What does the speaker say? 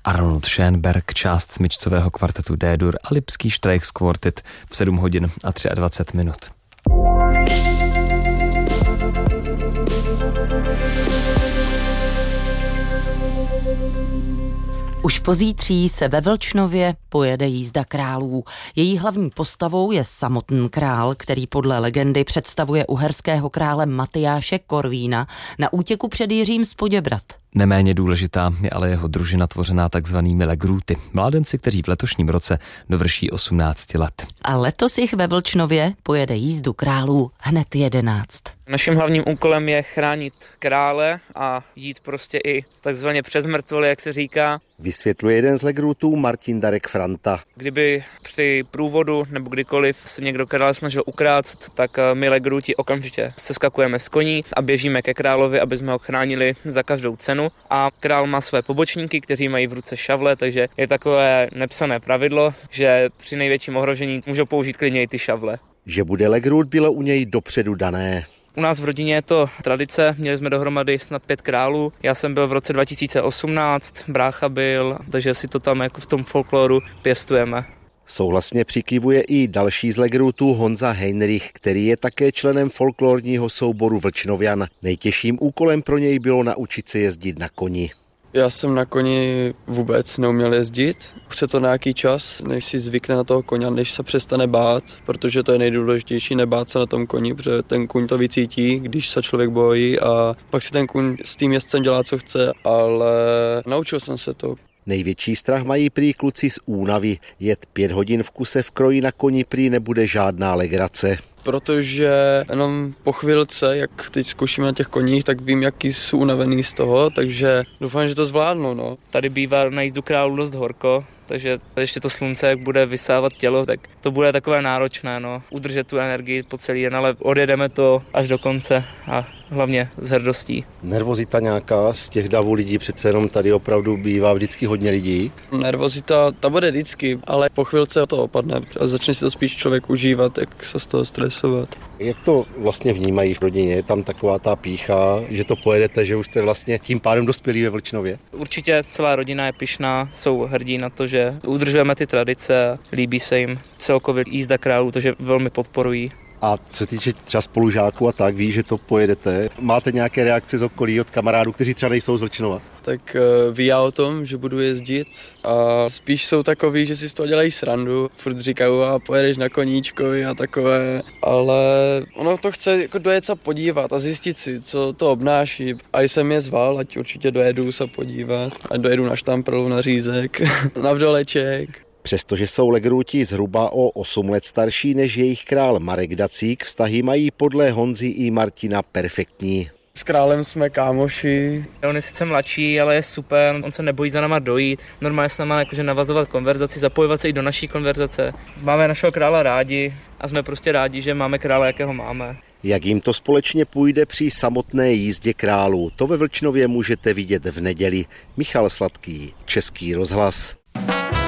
Arnold Schönberg, část smyčcového kvartetu D-dur a Lipský Streichquartet v 7 hodin a 23 minut. Už pozítří se ve Vlčnově pojede jízda králů. Její hlavní postavou je samotný král, který podle legendy představuje uherského krále Matyáše Korvína na útěku před Jiřím z Poděbrad. Neméně důležitá je ale jeho družina tvořená takzvanými legrúty, mládenci, kteří v letošním roce dovrší 18 let. A letos jich ve Vlčnově pojede jízdu králů hned 11. Naším hlavním úkolem je chránit krále a jít prostě i takzvaně přes mrtvoly, jak se říká. Vysvětluje jeden z legrútů Martin Darek Franta. Kdyby při průvodu nebo kdykoliv se někdo krále snažil ukrást, tak my legrúti okamžitě seskakujeme z koní a běžíme ke královi, aby jsme ho chránili za každou cenu. A král má své pobočníky, kteří mají v ruce šavle, takže je takové nepsané pravidlo, že při největším ohrožení můžou použít klidně i ty šavle. Že bude legrút, bylo u něj dopředu dané. U nás v rodině je to tradice, měli jsme dohromady snad 5 králů. Já jsem byl v roce 2018, brácha byl, takže si to tam jako v tom folkloru pěstujeme. Souhlasně přikývuje i další z legrútů Honza Heinrich, který je také členem folklorního souboru Vlčnovian. Nejtěžším úkolem pro něj bylo naučit se jezdit na koni. Já jsem na koni vůbec neuměl jezdit. Chce to nějaký čas, než si zvykne na toho koně, než se přestane bát, protože to je nejdůležitější, nebát se na tom koni, protože ten kůň to vycítí, když se člověk bojí a pak si ten kůň s tím jezdcem dělá, co chce, ale naučil jsem se to. Největší strach mají prý kluci z únavy. Jet 5 hodin v kuse v kroji na koni prý nebude žádná legrace. Protože jenom po chvilce, jak teď zkoušíme na těch koních, tak vím, jaký jsou unavený z toho, takže doufám, že to zvládnu. No. Tady bývá na jízdu králů dost horko, takže ještě to slunce, jak bude vysávat tělo, tak to bude takové náročné, no. Udržet tu energii po celý den, ale odjedeme to až do konce a hlavně s hrdostí. Nervozita nějaká z těch davů lidí, přece jenom tady opravdu bývá vždycky hodně lidí. Nervozita, ta bude vždycky, ale po chvilce to opadne a začne si to spíš člověk užívat, jak se z toho stresovat. Jak to vlastně vnímají v rodině? Je tam taková ta pícha, že to pojedete, že už jste vlastně tím pádem dospělí ve Vlčnově? Určitě celá rodina je pyšná, jsou hrdí na to, že udržujeme ty tradice, líbí se jim celkově jízda králů, takže velmi podporují. A co se týče třeba spolužáků a tak, ví, že to pojedete. Máte nějaké reakce z okolí od kamarádů, kteří třeba nejsou z Vlčnova? Tak ví já o tom, že budu jezdit a spíš jsou takový, že si z toho dělají srandu. Furt říkají, a pojedeš na koníčkovi a takové, ale ono to chce jako dojet se podívat a zjistit si, co to obnáší. A jsem je zval, ať určitě dojedu se podívat, ať dojedu na Štamprlu, na Řízek, na Vdoleček. Přestože jsou legrúti zhruba o 8 let starší než jejich král Marek Dacík, vztahy mají podle Honzy i Martina perfektní. S králem jsme kámoši. On je sice mladší, ale je super, on se nebojí za náma dojít. Normálně s náma jakože navazovat konverzaci, zapojovat se i do naší konverzace. Máme našeho krála rádi a jsme prostě rádi, že máme krále, jakého máme. Jak jim to společně půjde při samotné jízdě králů, to ve Vlčnově můžete vidět v neděli. Michal Sladký, Český rozhlas.